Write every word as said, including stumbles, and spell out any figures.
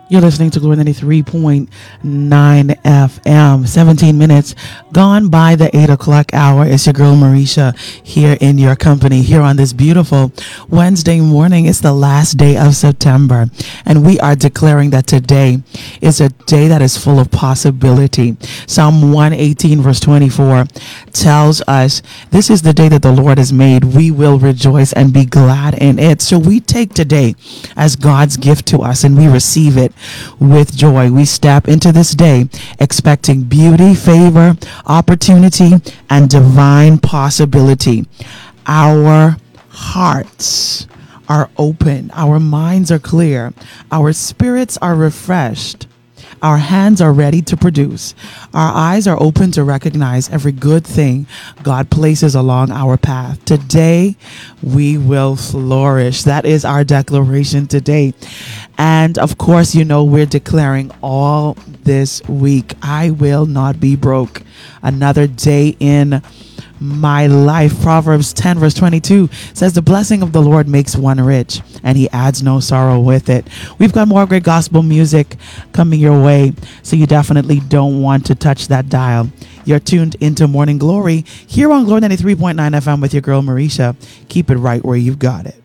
You're listening to Glory ninety-three point nine F M. seventeen minutes gone by the eight o'clock hour. It's your girl Marisha here in your company here on this beautiful Wednesday morning. It's the last day of September, and we are declaring that today is a day that is full of possibility. Psalm one eighteen verse twenty-four tells us this is the day that the Lord has made. We will rejoice and be glad in it. So we take today as God's gift to us and we receive it with joy. We step into this day expecting beauty, favor, opportunity, and divine possibility. Our hearts are open, our minds are clear, our spirits are refreshed. Our hands are ready to produce. Our eyes are open to recognize every good thing God places along our path. Today, we will flourish. That is our declaration today. And of course, you know, we're declaring all this week, I will not be broke. Another day in my life. Proverbs ten verse twenty-two says the blessing of the Lord makes one rich and he adds no sorrow with it. We've got more great gospel music coming your way, so you definitely don't want to touch that dial. You're tuned into Morning Glory here on Glory ninety-three point nine F M with your girl Marisha. Keep it right where you've got it.